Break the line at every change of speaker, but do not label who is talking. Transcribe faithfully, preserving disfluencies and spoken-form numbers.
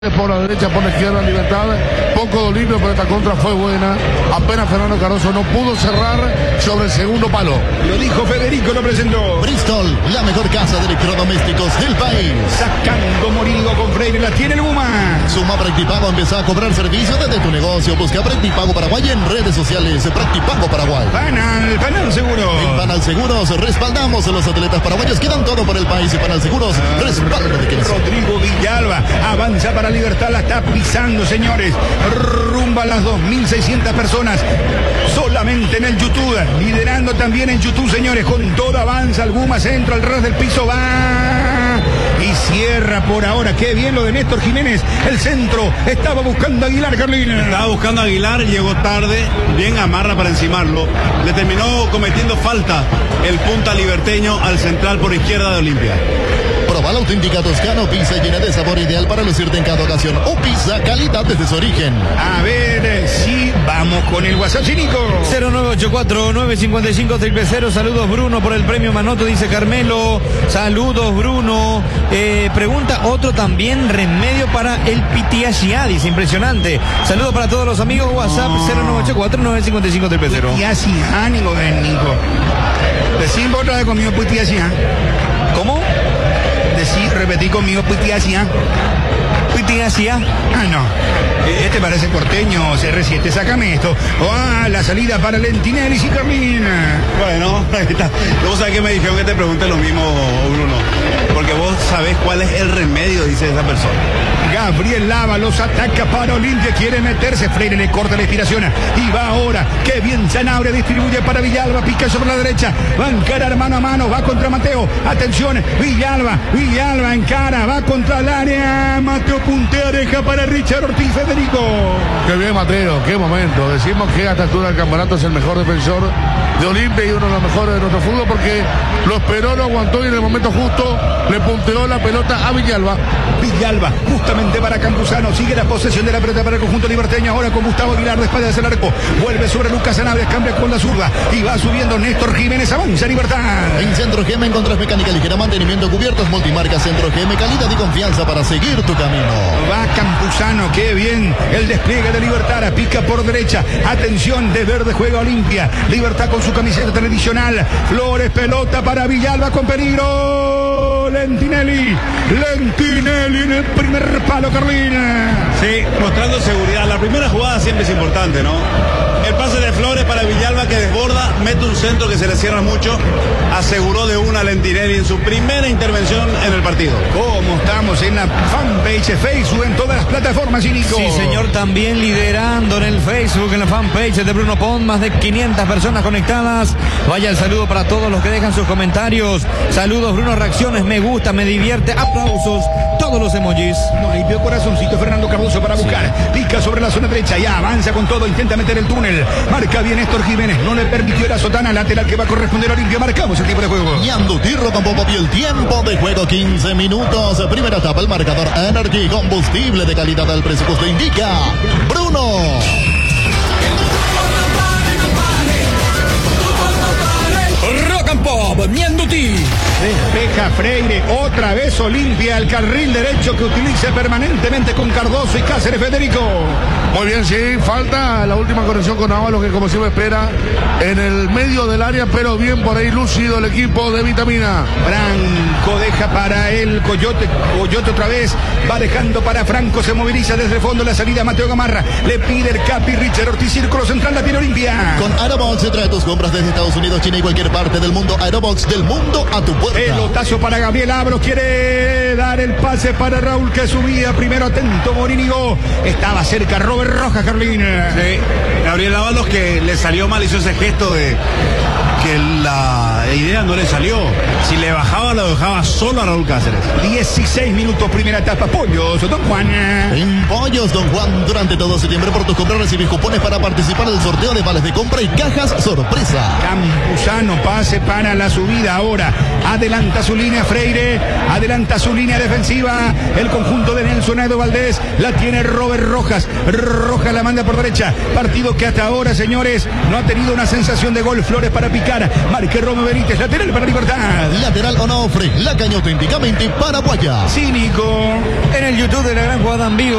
Por la derecha, por la izquierda, Libertad, poco Dolibio, pero esta contra fue buena. Apenas Fernando Cardoso no pudo cerrar sobre el segundo palo.
Lo dijo Federico, lo presentó.
Bristol, la mejor casa de electrodomésticos del país.
Sacando Morínigo con Freire, la tiene el Guma.
Suma Practipago, empieza a cobrar servicios desde tu negocio. Busca Practipago Paraguay en redes sociales. Practipago Paraguay.
Panal, Panal Seguro.
En Panal Seguros respaldamos a los atletas paraguayos que dan todo por el país. Y Panal Seguros respaldo de quienes.
Rodrigo Villalba avanza para Libertad, la está pisando, señores. Rumba a las dos mil seiscientas personas solamente en el YouTube, liderando también en YouTube, señores. Con todo avanza el Guma, centro, al ras del piso va y cierra por ahora. Qué bien lo de Néstor Jiménez. El centro estaba buscando a Aguilar, Carlina.
Estaba buscando a Aguilar, llegó tarde, bien amarra para encimarlo. Le terminó cometiendo falta el punta liberteño al central por izquierda de Olimpia.
Proba la auténtica Toscano, pizza llena de sabor ideal para lucirte en cada ocasión. O pizza, calidad desde su origen.
A ver si vamos con el WhatsApp, Chinico.
cero nueve ocho cuatro nueve cinco cinco cero cero cero. Saludos, Bruno, por el premio Manoto, dice Carmelo. Saludos, Bruno. Eh, pregunta otro también, remedio para el P T S D, dice, impresionante. Saludos para todos los amigos. WhatsApp no. cero nueve ocho cuatro nueve cinco cinco cero cero.
P T S D, Nico, ven, Nico. Decimos otra vez conmigo, P T S D.
¿Cómo?
Decir, repetí conmigo, P T S D.
P T S D.
Ah, no. Este parece porteño, C R siete, sácame esto. Ah, la salida para Lentinelli y Carmina.
Bueno, ahí está. Vos sabés que me dijeron que te pregunte lo mismo, Bruno. Porque vos sabés cuál es el remedio, dice esa persona.
Gabriel Lava los ataca para Olimpia, quiere meterse, Freire le corta la inspiración y va ahora, qué bien Sanabria distribuye para Villalba, pica sobre la derecha, va a encarar mano a mano, va contra Mateo, atención, Villalba, Villalba encara, va contra el área, Mateo puntea, deja para Richard Ortiz, Federico.
Qué bien, Mateo, qué momento. Decimos que a esta altura del campeonato es el mejor defensor de Olimpia y uno de los mejores de nuestro fútbol porque lo esperó, lo aguantó y en el momento justo le punteó la pelota a Villalba.
Villalba, justamente para Campuzano, sigue la posesión de la pelota para el conjunto liberteño, ahora con Gustavo Aguilar de espaldas del arco, vuelve sobre Lucas Sanabria, cambia con la zurda y va subiendo Néstor Jiménez, avanza Libertad.
En Centro G M encontrás mecánica ligera, mantenimiento, cubiertos, multimarca. Centro G M, calidad y confianza para seguir tu camino.
Va Campuzano, qué bien el despliegue de Libertad, pica por derecha, atención, de verde juega Olimpia, Libertad con su camiseta tradicional, Flores, pelota para Villalba con peligro, Lentinelli, Lentinelli en el primer palo, Carlina.
Sí, mostrando seguridad. La primera jugada siempre es importante, ¿no? El pase de Flores para Villalba que desborda, mete un centro que se le cierra mucho, aseguró de una Lentinelli en su primera intervención en el partido.
¿Cómo estamos en la fanpage Facebook, en todas las plataformas, Nico?
Sí, señor, también liderando en el Facebook, en la fanpage de Bruno Pont, más de quinientas personas conectadas. Vaya el saludo para todos los que dejan sus comentarios. Saludos, Bruno, reacciones, me gusta, me divierte, aplausos, todos los emojis.
No, ahí vio corazoncito Fernando Cardoso para buscar, sí. Pica sobre la zona derecha, ya avanza con todo, intenta meter el túnel. Marca bien Néstor Jiménez, no le permitió la sotana lateral que va a corresponder a Olimpia. Marcamos el tiempo de juego.
Yandutirro con Popo y el tiempo de juego quince minutos. Primera etapa, el marcador Energy, combustible de calidad del presupuesto indica Bruno.
Rock and Pop, Ñandutí.
Despeja Freire, otra vez Olimpia, el carril derecho que utiliza permanentemente con Cardoso y Cáceres, Federico.
Muy bien, sí, falta la última conexión con Ábalos que como siempre espera en el medio del área, pero bien por ahí lúcido el equipo de Vitamina.
Franco deja para el Coyote, Coyote otra vez, va dejando para Franco, se moviliza desde el fondo la salida Mateo Gamarra, le pide el Capi Richard Ortiz, círculo central, la tiene Olimpia.
Con Aerobox se trae tus compras desde Estados Unidos, China y cualquier parte del mundo. Aerobox, del mundo a tu puerta.
Pelotazo para Gabriel Abro, quiere dar el pase para Raúl que subía, primero atento Morínigo, estaba cerca Robert Rojas, Carlina.
Sí, Gabriel Ábalos que le salió mal, hizo ese gesto de que la idea no le salió. Si le bajaba, lo dejaba solo a Raúl Cáceres.
dieciséis minutos, primera etapa, Pollos, Don Juan.
En Pollos, Don Juan, durante todo septiembre por tus compras recibís cupones para participar del sorteo de vales de compra y cajas sorpresa.
Campuzano, pase para la subida ahora, adelanta su su línea Freire, adelanta su línea defensiva, el conjunto de Nelson Edo Valdés, la tiene Robert Rojas, Rojas la manda por derecha, partido que hasta ahora, señores, no ha tenido una sensación de gol. Flores para picar, marque Romo Benítez, lateral para Libertad.
Lateral Onofre, la caña auténticamente paraguaya.
Cínico.
En el YouTube de la gran jugada en vivo.